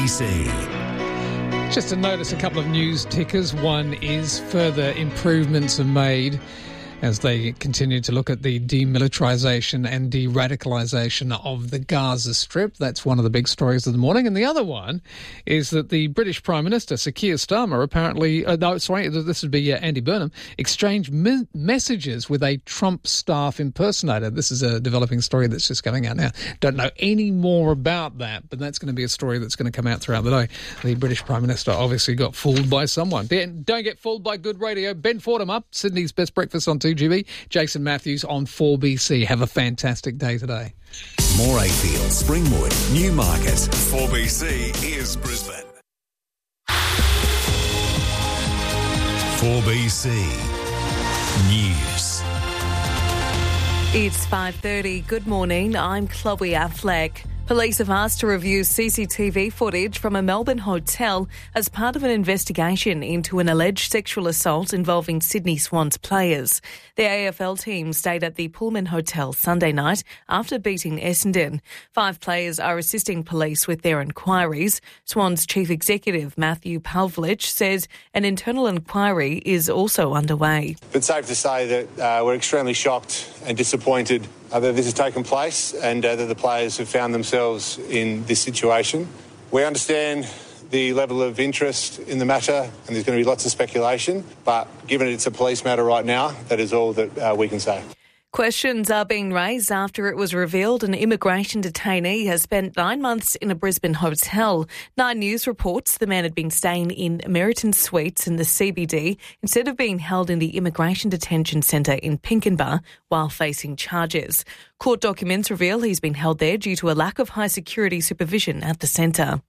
Just to notice a couple of news tickers. One is further improvements are made as they continue to look at the demilitarisation and de-radicalisation of the Gaza Strip. That's one of the big stories of the morning. And the other one is that the British Prime Minister, Sir Keir Starmer, apparently, this would be Andy Burnham, exchanged messages with a Trump staff impersonator. This is a developing story that's just coming out now. Don't know any more about that, but that's going to be a story that's going to come out throughout the day. The British Prime Minister obviously got fooled by someone. Don't get fooled by good radio. Ben Fordham up, Sydney's Best Breakfast on 2GB. Jason Matthews on 4BC. Have a fantastic day today. Morayfield, Springwood, Newmarket. 4BC is Brisbane. 4BC News. It's 5:30. Good morning. I'm Chloe Affleck. Police have asked to review CCTV footage from a Melbourne hotel as part of an investigation into an alleged sexual assault involving Sydney Swans players. The AFL team stayed at the Pullman Hotel Sunday night after beating Essendon. 5 players are assisting police with their inquiries. Swans Chief Executive Matthew Pavlich says an internal inquiry is also underway. It's safe to say that we're extremely shocked and disappointed that this has taken place and that the players have found themselves in this situation. We understand the level of interest in the matter and there's going to be lots of speculation, but given it's a police matter right now, that is all that we can say. Questions are being raised after it was revealed an immigration detainee has spent 9 months in a Brisbane hotel. 9 News reports the man had been staying in Meriton Suites in the CBD instead of being held in the Immigration Detention Centre in Pinkenba while facing charges. Court documents reveal he's been held there due to a lack of high security supervision at the centre.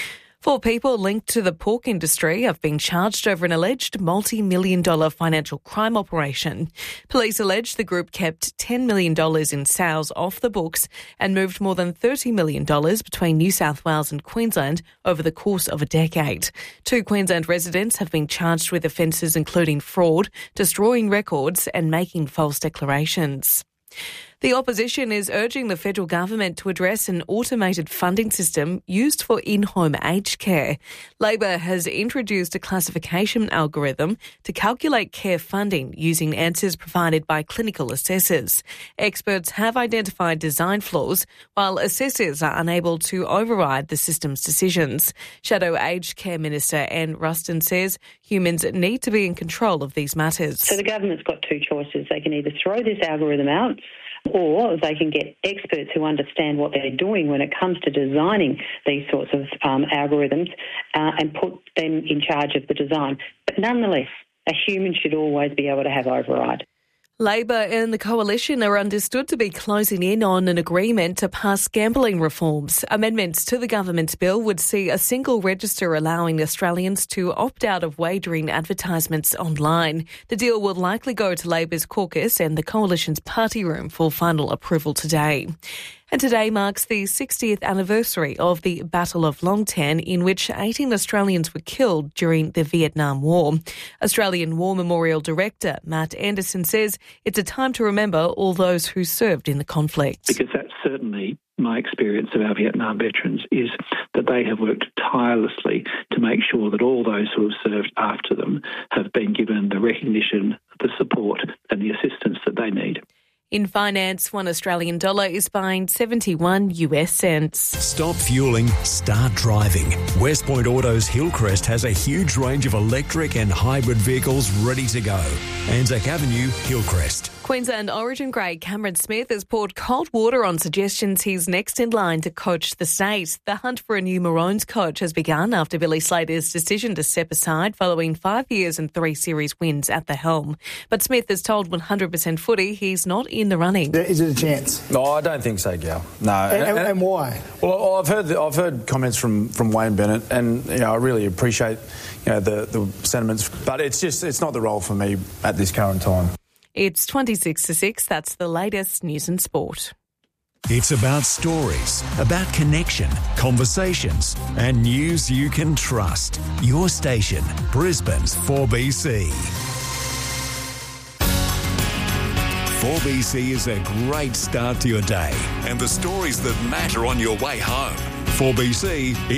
4 people linked to the pork industry have been charged over an alleged multi-million-dollar financial crime operation. Police allege the group kept $10 million in sales off the books and moved more than $30 million between New South Wales and Queensland over the course of a decade. 2 Queensland residents have been charged with offences including fraud, destroying records and making false declarations. The opposition is urging the federal government to address an automated funding system used for in-home aged care. Labor has introduced a classification algorithm to calculate care funding using answers provided by clinical assessors. Experts have identified design flaws, while assessors are unable to override the system's decisions. Shadow Aged Care Minister Anne Ruston says humans need to be in control of these matters. So the government's got 2 choices. They can either throw this algorithm out or they can get experts who understand what they're doing when it comes to designing these sorts of algorithms and put them in charge of the design. But nonetheless, a human should always be able to have override. Labor and the Coalition are understood to be closing in on an agreement to pass gambling reforms. Amendments to the government's bill would see a single register allowing Australians to opt out of wagering advertisements online. The deal will likely go to Labor's caucus and the Coalition's party room for final approval today. And today marks the 60th anniversary of the Battle of Long Tan, in which 18 Australians were killed during the Vietnam War. Australian War Memorial Director Matt Anderson says it's a time to remember all those who served in the conflict. Because that's certainly my experience of our Vietnam veterans, is that they have worked tirelessly to make sure that all those who have served after them have been given the recognition, the support and the assistance that they need. In finance, $1 Australian dollar is buying 71 US cents. Stop fueling, start driving. West Point Autos Hillcrest has a huge range of electric and hybrid vehicles ready to go. Anzac Avenue, Hillcrest. Queensland Origin great Cameron Smith has poured cold water on suggestions he's next in line to coach the state. The hunt for a new Maroons coach has begun after Billy Slater's decision to step aside following 5 years and 3 series wins at the helm. But Smith has told 100% Footy he's not in the running. Is it a chance? No, I don't think so, Gal. No. And why? Well, I've heard comments from Wayne Bennett, and I really appreciate the sentiments, but it's not the role for me at this current time. It's 26 to 6. That's the latest news and sport. It's about stories, about connection, conversations, and news you can trust. Your station, Brisbane's 4BC. 4BC is a great start to your day, and the stories that matter on your way home. 4BC